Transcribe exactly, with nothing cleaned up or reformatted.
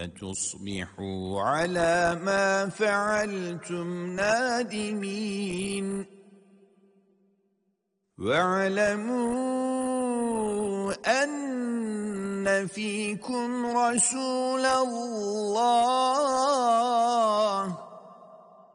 فتصبحوا على ما فعلتم نادمين واعلموا أن فيكم رسول الله